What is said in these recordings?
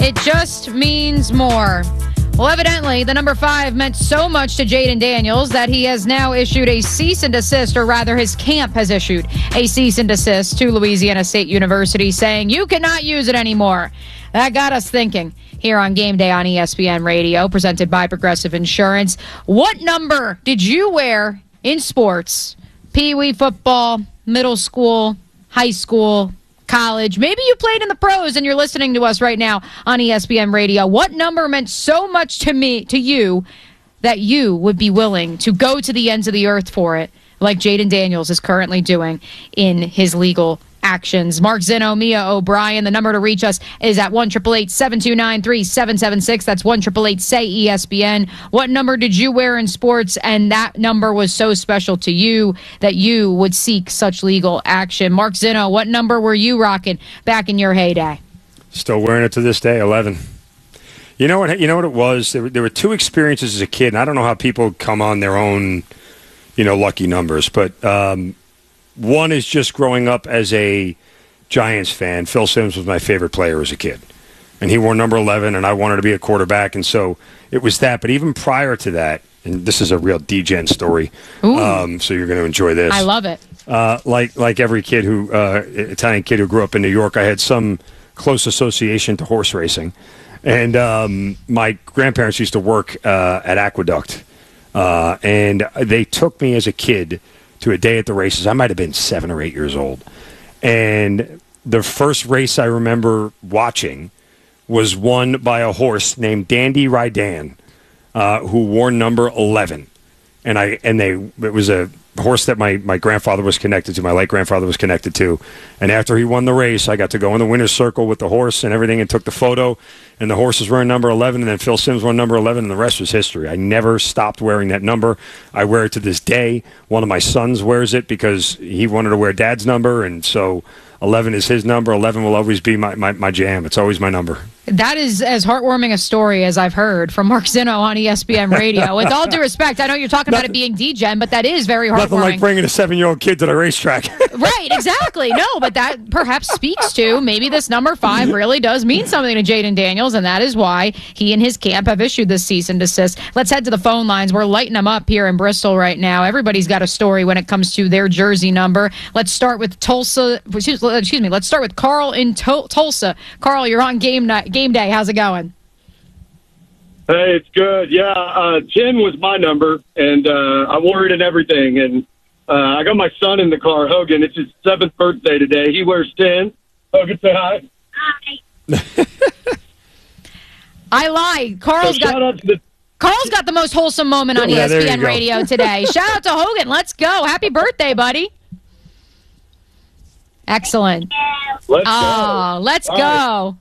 It just means more. Well, evidently, the number 5 meant so much to Jaden Daniels that he has now issued a cease and desist, or rather his camp has issued a cease and desist to Louisiana State University saying you cannot use it anymore. That got us thinking here on Game Day on ESPN Radio, presented by Progressive Insurance. What number did you wear in sports? Pee-wee football, middle school, high school, college. Maybe you played in the pros and you're listening to us right now on ESPN Radio. What number meant so much to you that you would be willing to go to the ends of the earth for it, like Jaden Daniels is currently doing in his legal actions? Mark Zinno, Mia O'Brien. The number to reach us is at 1-888-729-3776. That's 1-888-SAY-ESPN. What number did you wear in sports, and that number was so special to you that you would seek such legal action? Mark Zinno, what number were you rocking back in your heyday? Still wearing it to this day, 11. You know what it was? There were two experiences as a kid, and I don't know how people come on their own, lucky numbers, but one is just growing up as a Giants fan. Phil Simms was my favorite player as a kid. And he wore number 11, and I wanted to be a quarterback, and so it was that. But even prior to that, and this is a real D-Gen story, so you're going to enjoy this. I love it. Like every kid Italian kid who grew up in New York, I had some close association to horse racing. And my grandparents used to work at Aqueduct, and they took me as a kid to a day at the races. I might have been 7 or 8 years old. And the first race I remember watching was won by a horse named Dandy Rydan, who wore number 11. It was a horse that my grandfather was connected to, my late grandfather was connected to. And after he won the race, I got to go in the winner's circle with the horse and everything and took the photo. And the horse was wearing number 11, and then Phil Simms won number 11, and the rest was history. I never stopped wearing that number. I wear it to this day. One of my sons wears it because he wanted to wear Dad's number, and so 11 is his number. 11 will always be my jam. It's always my number. That is as heartwarming a story as I've heard from Mark Zinno on ESPN Radio. With all due respect, I know you're talking about it being D-Gen, but that is very heartwarming. Nothing like bringing a 7-year-old kid to the racetrack. Right, exactly. No, but that perhaps speaks to maybe this number 5 really does mean something to Jaden Daniels, and that is why he and his camp have issued this cease and desist. Let's head to the phone lines. We're lighting them up here in Bristol right now. Everybody's got a story when it comes to their jersey number. Let's start with Tulsa. Excuse me. Let's start with Carl in Tulsa. Carl, you're on game day. How's it going? Hey, it's good. Yeah, 10 was my number, and I wore it and everything. And I got my son in the car, Hogan. It's his 7th birthday today. He wears 10. Hogan, say hi. Hi. I lied. Carl's got the most wholesome moment on ESPN Radio today. Shout out to Hogan. Let's go. Happy birthday, buddy. Excellent. Let's go.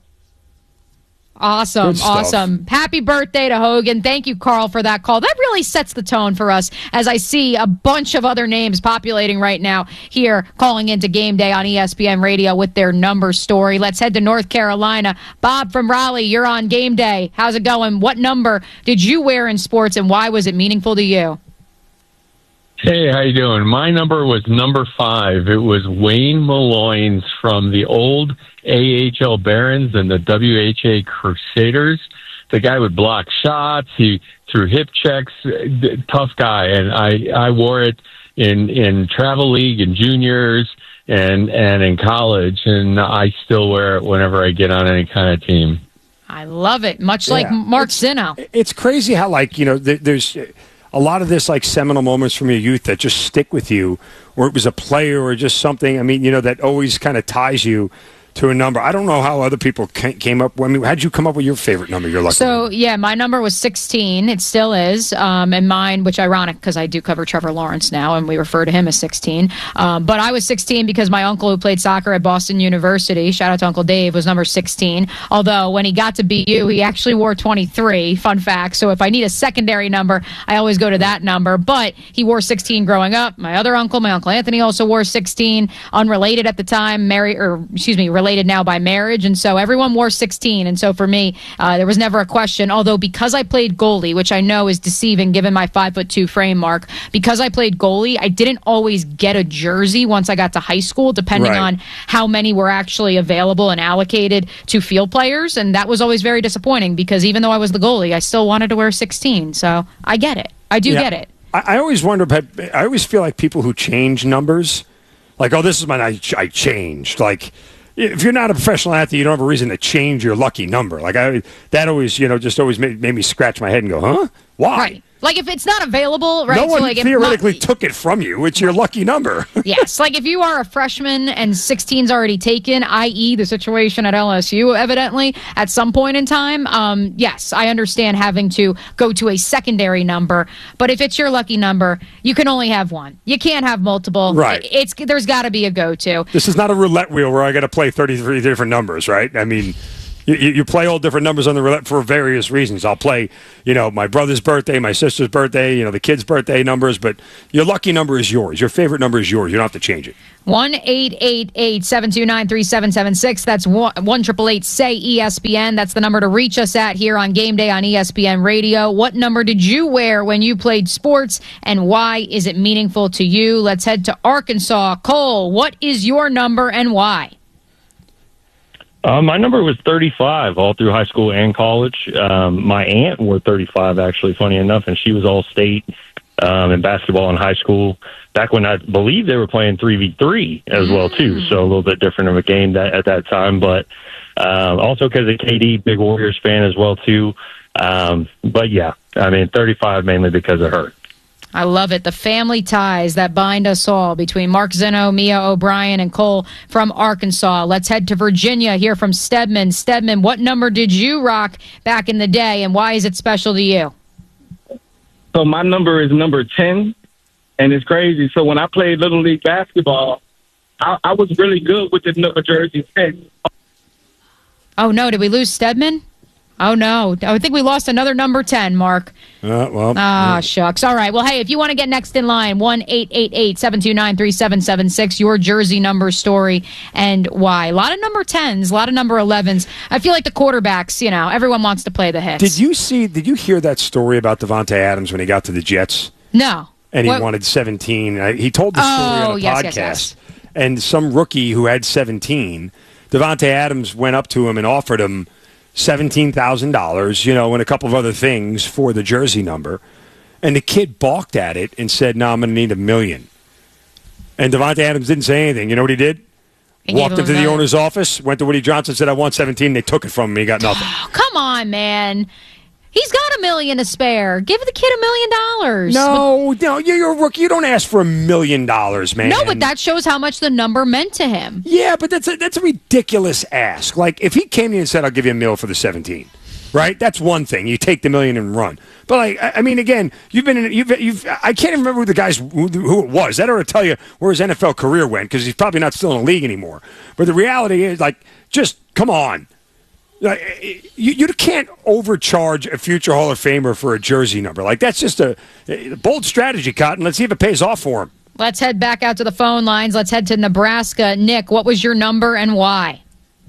Awesome. Happy birthday to Hogan. Thank you, Carl, for that call. That really sets the tone for us as I see a bunch of other names populating right now here calling into Game Day on ESPN Radio with their number story. Let's head to North Carolina. Bob from Raleigh, you're on Game Day. How's it going? What number did you wear in sports, and why was it meaningful to you? Hey, how you doing? My number was number 5. It was Wayne Malloy's from the old AHL Barons and the WHA Crusaders. The guy would block shots. He threw hip checks. Tough guy. And I wore it in travel league and juniors and in college. And I still wear it whenever I get on any kind of team. I love it. Much like Mark Zinno. It's crazy how, there's a lot of this, seminal moments from your youth that just stick with you, or it was a player or just something, that always kind of ties you to a number. I don't know how other people came up. How'd you come up with your favorite number? Your lucky number? So, my number was 16. It still is. And mine, which ironic because I do cover Trevor Lawrence now, and we refer to him as 16. But I was 16 because my uncle who played soccer at Boston University, shout out to Uncle Dave, was number 16. Although when he got to BU, he actually wore 23. Fun fact. So if I need a secondary number, I always go to that number. But he wore 16 growing up. My other uncle, my Uncle Anthony, also wore 16. Unrelated at the time, related related now by marriage, and so everyone wore 16. And so for me, there was never a question. Although because I played goalie, which I know is deceiving given my 5'2" frame, Mark, because I played goalie, I didn't always get a jersey once I got to high school, depending on how many were actually available and allocated to field players. And that was always very disappointing because even though I was the goalie, I still wanted to wear 16. So I get it. I do get it. I always wonder, I always feel like people who change numbers, like, oh, this is mine, I changed. Like, if you're not a professional athlete, you don't have a reason to change your lucky number. Like, that always, just always made me scratch my head and go, huh? Why? Right. Like, if it's not available, right? No one so like theoretically took it from you. It's your lucky number. Yes. Like, if you are a freshman and 16's already taken, i.e. the situation at LSU, evidently, at some point in time, yes, I understand having to go to a secondary number. But if it's your lucky number, you can only have one. You can't have multiple. Right. There's got to be a go-to. This is not a roulette wheel where I got to play 33 different numbers, right? I mean... You play all different numbers on the roulette for various reasons. I'll play, my brother's birthday, my sister's birthday, the kid's birthday numbers, but your lucky number is yours. Your favorite number is yours. You don't have to change it. 1-888-729-3776. That's 1-888-SAY-ESPN. That's the number to reach us at here on Game Day on ESPN Radio. What number did you wear when you played sports, and why is it meaningful to you? Let's head to Arkansas. Cole, what is your number and why? My number was 35 all through high school and college. My aunt wore 35, actually, funny enough, and she was all state in basketball in high school. Back when I believe they were playing 3v3 as well, too, so a little bit different of a game at that time. But also because of KD, big Warriors fan as well, too. But, yeah, 35 mainly because of her. I love it. The family ties that bind us all between Mark Zinno, Mia O'Brien, and Cole from Arkansas. Let's head to Virginia, hear from Stedman. Stedman, what number did you rock back in the day, and why is it special to you? So my number is number 10, and it's crazy. So when I played Little League basketball, I was really good with the number jersey 10. Oh, no. Did we lose Stedman? Oh, no. I think we lost another number 10, Mark. Shucks. All right. Well, hey, if you want to get next in line, 1-888-729-3776, your jersey number story and why. A lot of number 10s, a lot of number 11s. I feel like the quarterbacks, everyone wants to play the hits. Did you hear that story about Davante Adams when he got to the Jets? No. And he wanted 17. He told the story on a podcast. Yes. And some rookie who had 17, Davante Adams went up to him and offered him $17,000, and a couple of other things for the jersey number. And the kid balked at it and said, no, I'm going to need $1 million. And Davante Adams didn't say anything. You know what he did? Walked into the owner's office, went to Woody Johnson, said, I want 17. They took it from him. He got nothing. Oh, come on, man. He's got $1 million to spare. Give the kid $1 million. No, you're a rookie. You don't ask for $1 million, man. No, but that shows how much the number meant to him. Yeah, but that's a ridiculous ask. Like, if he came to you and said, I'll give you $1 million for the 17, right? That's one thing. You take the $1 million and run. But again, I can't even remember who the guys who it was. That ought to tell you where his NFL career went, because he's probably not still in the league anymore. But the reality is, just come on. You can't overcharge a future Hall of Famer for a jersey number. That's just a bold strategy, Cotton. Let's see if it pays off for him. Let's head back out to the phone lines. Let's head to Nebraska. Nick, what was your number and why?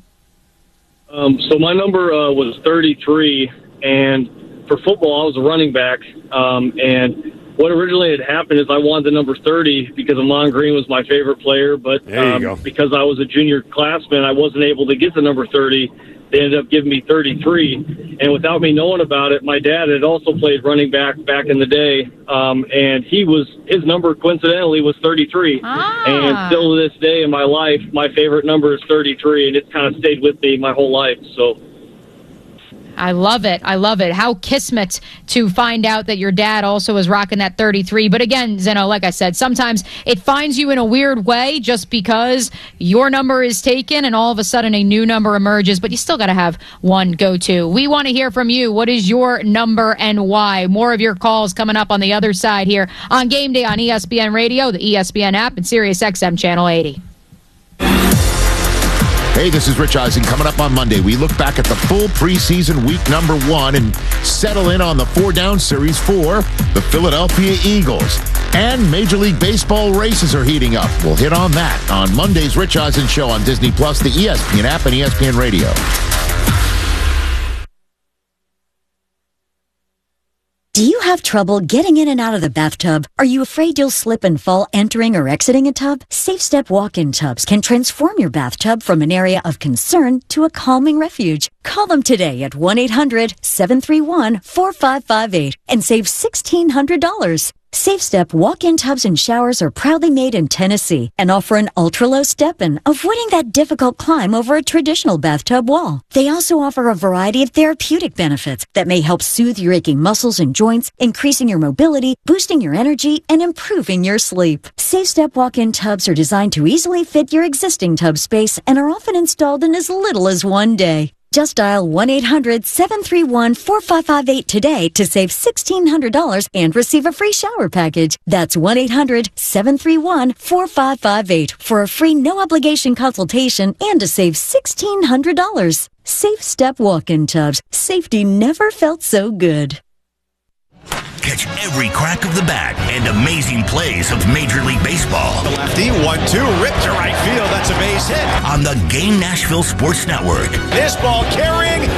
So my number was 33, and for football, I was a running back. And what originally had happened is I wanted the number 30 because Amon Green was my favorite player. But because I was a junior classman, I wasn't able to get the number 30. They ended up giving me 33, and without me knowing about it, my dad had also played running back in the day, and his number coincidentally was 33. And still to this day in my life, my favorite number is 33, and it's kind of stayed with me my whole life. So. I love it. I love it. How kismet to find out that your dad also was rocking that 33. But again, Zeno, like I said, sometimes it finds you in a weird way just because your number is taken and all of a sudden a new number emerges, but you still got to have one go-to. We want to hear from you. What is your number and why? More of your calls coming up on the other side here on Game Day on ESPN Radio, the ESPN app, and Sirius XM Channel 80. Hey, this is Rich Eisen. Coming up on Monday, we look back at the full preseason week number 1 and settle in on the 4-down series for the Philadelphia Eagles. And Major League Baseball races are heating up. We'll hit on that on Monday's Rich Eisen Show on Disney+, the ESPN app, and ESPN Radio. Do you have trouble getting in and out of the bathtub? Are you afraid you'll slip and fall entering or exiting a tub? Safe Step walk-in tubs can transform your bathtub from an area of concern to a calming refuge. Call them today at 1-800-731-4558 and save $1,600. Safe Step walk-in tubs and showers are proudly made in Tennessee and offer an ultra-low step-in, avoiding that difficult climb over a traditional bathtub wall. They also offer a variety of therapeutic benefits that may help soothe your aching muscles and joints, increasing your mobility, boosting your energy, and improving your sleep. Safe Step walk-in tubs are designed to easily fit your existing tub space and are often installed in as little as one day. Just dial 1-800-731-4558 today to save $1,600 and receive a free shower package. That's 1-800-731-4558 for a free no-obligation consultation and to save $1,600. Safe Step walk-in tubs. Safety never felt so good. Catch every crack of the bat and amazing plays of Major League Baseball. The lefty, 1-2, ripped to right field. That's a base hit. On the Game Nashville Sports Network. This ball carrying